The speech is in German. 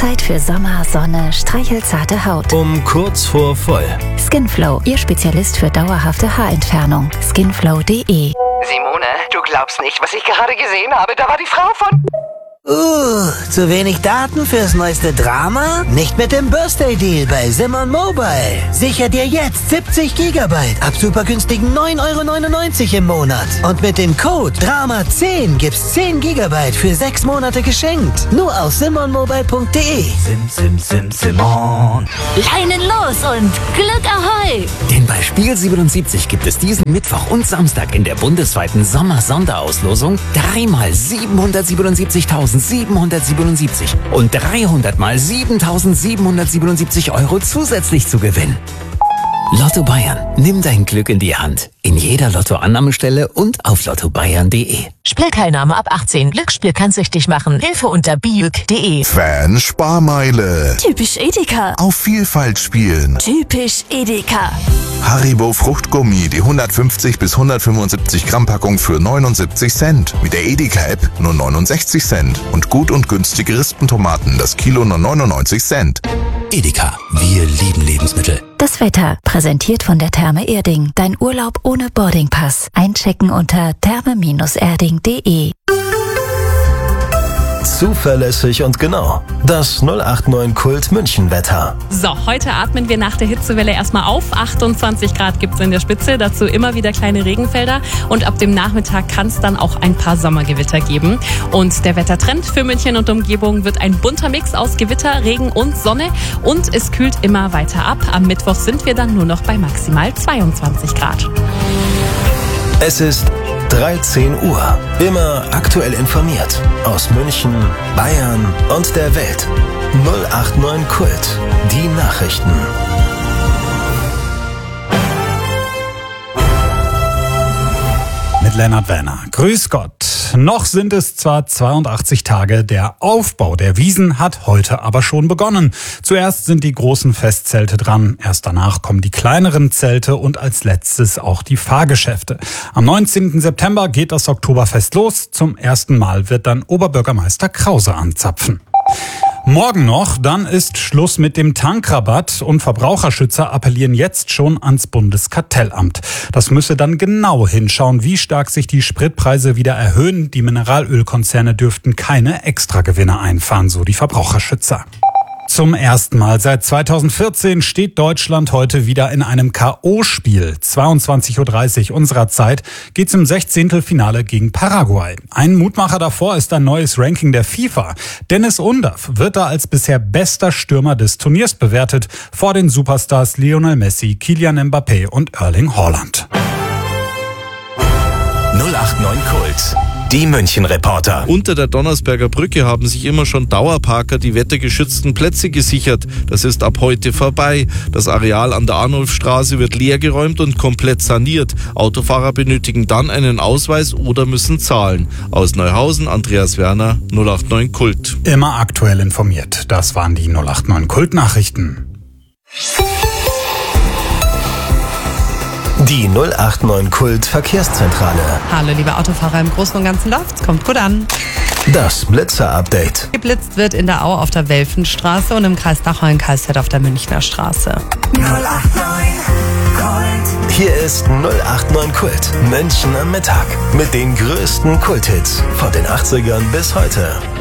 Zeit für Sommer, Sonne, streichelzarte Haut. Um kurz vor voll. Skinflow, Ihr Spezialist für dauerhafte Haarentfernung. Skinflow.de. Simone, du glaubst nicht, was ich gerade gesehen habe. Da war die Frau von... Zu wenig Daten fürs neueste Drama? Nicht mit dem Birthday Deal bei Simon Mobile. Sicher dir jetzt 70 GB ab super günstigen 9,99 € im Monat. Und mit dem Code DRAMA10 gibt's 10 GB für 6 Monate geschenkt. Nur auf simonmobile.de. Simon. Leinen los und Glück ahoi! Denn bei Spiel 77 gibt es diesen Mittwoch und Samstag in der bundesweiten Sommer-Sonderauslosung 3 mal 777.777 und 300 mal 7.777 € zusätzlich zu gewinnen. Lotto Bayern. Nimm dein Glück in die Hand. In jeder Lottoannahmestelle und auf lottobayern.de. Spielteilnahme ab 18. Glücksspiel kann süchtig machen. Hilfe unter biüg.de. Fan-Sparmeile. Typisch Edeka. Auf Vielfalt spielen. Typisch Edeka. Haribo Fruchtgummi, die 150 bis 175 Gramm Packung für 79 Cent. Mit der Edeka-App nur 69 Cent. Und gut und günstige Rispentomaten, das Kilo nur 99 Cent. Edeka. Wir lieben Lebensmittel. Das Wetter, präsentiert von der Therme Erding. Dein Urlaub ohne Boardingpass. Einchecken unter therme-erding.de. Zuverlässig und genau. Das 089 Kult München Wetter. So, heute atmen wir nach der Hitzewelle erstmal auf. 28 Grad gibt's in der Spitze, dazu immer wieder kleine Regenfelder. Und ab dem Nachmittag kann es dann auch ein paar Sommergewitter geben. Und der Wettertrend für München und Umgebung wird ein bunter Mix aus Gewitter, Regen und Sonne. Und es kühlt immer weiter ab. Am Mittwoch sind wir dann nur noch bei maximal 22 Grad. Es ist 13 Uhr. Immer aktuell informiert. Aus München, Bayern und der Welt. 089 Kult. Die Nachrichten. Mit Lennart Werner. Grüß Gott. Noch sind es zwar 82 Tage, der Aufbau der Wiesn hat heute aber schon begonnen. Zuerst sind die großen Festzelte dran, erst danach kommen die kleineren Zelte und als letztes auch die Fahrgeschäfte. Am 19. September geht das Oktoberfest los. Zum ersten Mal wird dann Oberbürgermeister Krause anzapfen. Morgen noch, dann ist Schluss mit dem Tankrabatt und Verbraucherschützer appellieren jetzt schon ans Bundeskartellamt. Das müsse dann genau hinschauen, wie stark sich die Spritpreise wieder erhöhen. Die Mineralölkonzerne dürften keine Extragewinne einfahren, so die Verbraucherschützer. Zum ersten Mal seit 2014 steht Deutschland heute wieder in einem K.O.-Spiel. 22:30 Uhr unserer Zeit geht's im 16. Finale gegen Paraguay. Ein Mutmacher davor ist ein neues Ranking der FIFA. Dennis Undaff wird da als bisher bester Stürmer des Turniers bewertet, vor den Superstars Lionel Messi, Kylian Mbappé und Erling Haaland. 089 Kult. Die München-Reporter. Unter der Donnersberger Brücke haben sich immer schon Dauerparker die wettergeschützten Plätze gesichert. Das ist ab heute vorbei. Das Areal an der Arnulfstraße wird leergeräumt und komplett saniert. Autofahrer benötigen dann einen Ausweis oder müssen zahlen. Aus Neuhausen, Andreas Werner, 089 Kult. Immer aktuell informiert. Das waren die 089 Kult-Nachrichten. Die 089 Kult Verkehrszentrale. Hallo liebe Autofahrer, im Großen und Ganzen läuft's, kommt gut an. Das Blitzer-Update. Geblitzt wird in der Au auf der Welfenstraße und im Kreis Dachau-Kallstadt auf der Münchner Straße. 089 Kult. Hier ist 089 Kult. München am Mittag. Mit den größten Kulthits von den 80ern bis heute.